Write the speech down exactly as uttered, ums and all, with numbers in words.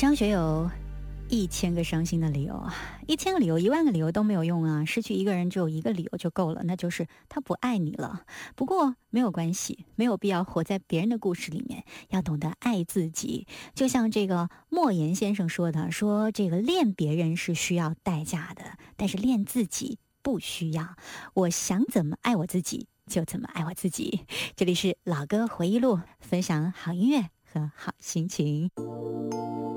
张学友一千个伤心的理由，一千个理由，一万个理由都没有用啊！失去一个人只有一个理由就够了，那就是他不爱你了。不过没有关系，没有必要活在别人的故事里面，要懂得爱自己。就像这个莫言先生说的，说这个恋别人是需要代价的，但是恋自己不需要。我想怎么爱我自己，就怎么爱我自己。这里是老歌回忆录，分享好音乐和好心情。